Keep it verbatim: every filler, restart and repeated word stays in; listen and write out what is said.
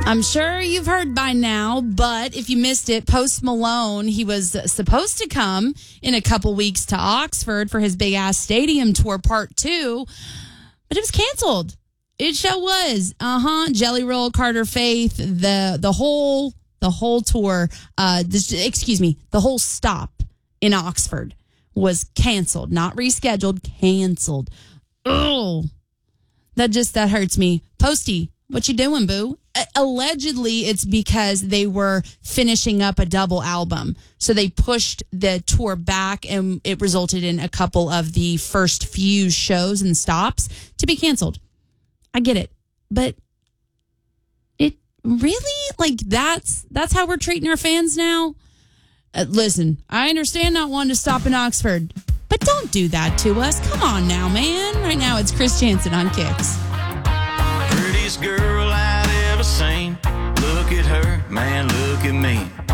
I'm sure you've heard by now, but if you missed it, Post Malone, he was supposed to come in a couple weeks to Oxford for his big-ass stadium tour part two, but it was canceled. It sure was. Uh-huh. Jelly Roll, Carter Faith, the the whole the whole tour, uh, this, excuse me, the whole stop in Oxford was canceled, not rescheduled, canceled. Oh, that just, that hurts me. Posty, what you doing, boo? Allegedly, it's because they were finishing up a double album. So they pushed the tour back, and it resulted in a couple of the first few shows and stops to be canceled. I get it. But it really, like, that's that's how we're treating our fans now? Uh, listen, I understand not wanting to stop in Oxford, but don't do that to us. Come on now, man. Right now, it's Chris Jansen on Kicks. Prettiest girl I'd ever seen. Look at her, man, look at me.